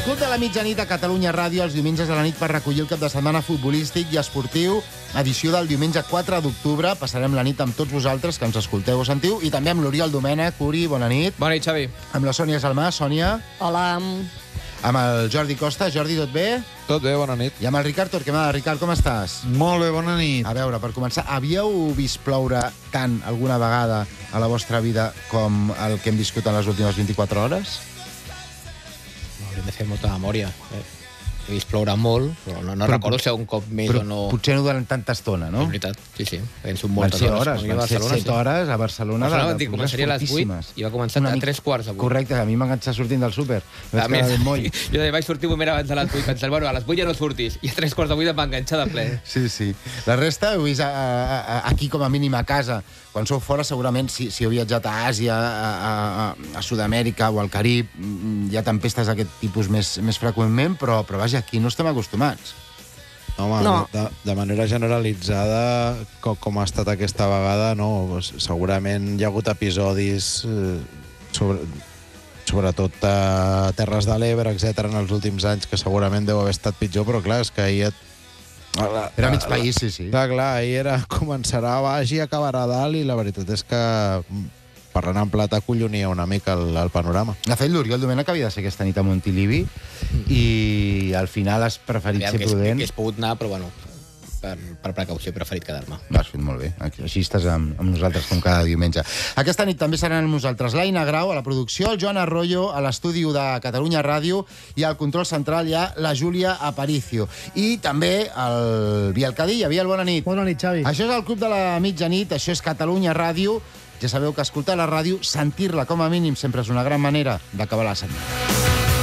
Club de la mitjanit a Catalunya Ràdio els diumenges a la nit per recollir el cap de setmana futbolístic i esportiu, edició del diumenge 4 d'octubre. Passarem la nit amb tots vosaltres que ens escolteu o sentiu, i també amb l'Oriol Domènech. Uri, bona nit. Bona nit, Xavi. Amb la Sònia Salmà. Sònia. Hola. Amb el Jordi Costa. Jordi, tot bé? Tot bé, bona nit. I amb el Ricard Torquemada. Ricard, com estàs? Molt bé, bona nit. A veure, per començar, havíeu vist ploure tant alguna vegada a la vostra vida com el que hem viscut en les últimes 24 hores? Hauríem de fer molta memòria. He vist ploure molt, però no recordo si un cop més Però o no... potser no durant tanta estona, no? És veritat, sí. Penso Van moltes ser hores. hores, van ser 7 hores a Barcelona. Van dir que començaria a les 8 i va començar a 3 quarts de 8. Correcte, a mi m'enganxa sortint del súper. Jo vaig sortir un moment abans de les 8, pensant, bueno, a les 8 ja no surtis, i a 3 quarts de 8 em va enganxar de ple. Sí. La resta heu vist aquí, com a mínim a casa. Quan sou fora, segurament, si heu viatjat a Àsia, a Sud-amèrica o al Carib, hi ha tempestes d'aquest tipus més freqüentment, però vaja, aquí no estem acostumats. Home, No. de manera generalitzada, com ha estat aquesta vegada, no, segurament hi ha hagut episodis, sobretot a Terres de l'Ebre, etc en els últims anys, que segurament deu haver estat pitjor, però clar, és que ahir... Era mig país, sí. Clar, ahir començarà a baix i acabarà a dalt, i la veritat és que parlant en plat acollonia una mica el panorama. De fet, l'Oriol Domènech havia de ser aquesta nit a Montilivi i al final has preferit ser prudent. Hauria pogut anar, però bueno, per precaució he preferit quedar-me. L'has fet molt bé. Així estàs amb nosaltres com cada diumenge. Aquesta nit també seran amb nosaltres l'Aina Grau a la producció, el Joan Arroyo a l'estudi de Catalunya Ràdio, i al control central hi ha la Júlia Aparicio. I també el Biel Cadilla. Biel, bona nit. Bona nit, Xavi. Això és el Club de la Mitjanit, això és Catalunya Ràdio. Ja sabeu que escoltar la ràdio, sentir-la com a mínim, sempre és una gran manera d'acabar la setmana.